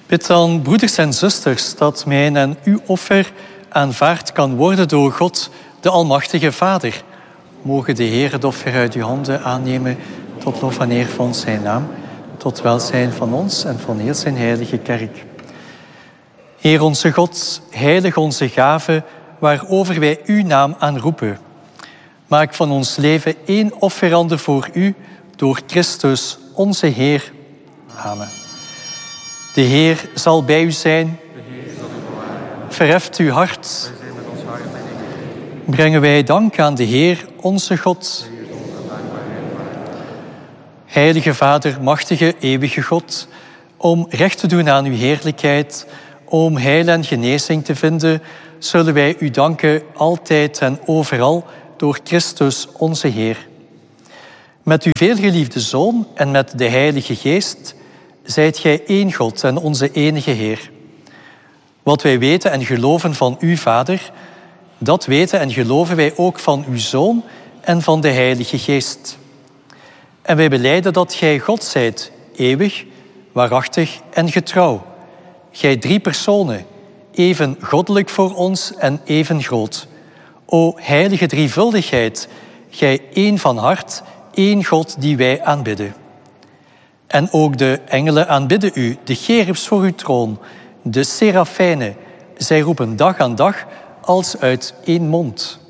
Bid dan, broeders en zusters, dat mijn en uw offer aanvaard kan worden door God, de Almachtige Vader. Mogen de Heer het offer uit uw handen aannemen tot lof en eer van zijn naam, tot welzijn van ons en van heel zijn heilige kerk. Heer onze God, heilig onze gave, waarover wij uw naam aanroepen. Maak van ons leven één offerande voor u, door Christus onze Heer. Amen. De Heer zal bij u zijn. Verheft uw hart. Brengen wij dank aan de Heer, onze God. Heilige Vader, machtige, eeuwige God, om recht te doen aan uw heerlijkheid, om heil en genezing te vinden, zullen wij u danken altijd en overal door Christus onze Heer. Met uw veelgeliefde Zoon en met de Heilige Geest zijt gij één God en onze enige Heer. Wat wij weten en geloven van uw Vader, dat weten en geloven wij ook van uw Zoon en van de Heilige Geest. En wij belijden dat gij God zijt, eeuwig, waarachtig en getrouw. Gij drie personen, even goddelijk voor ons en even groot. O heilige drievuldigheid, gij één van hart, één God die wij aanbidden. En ook de engelen aanbidden u, de cherubs voor uw troon, de serafijnen. Zij roepen dag aan dag als uit één mond.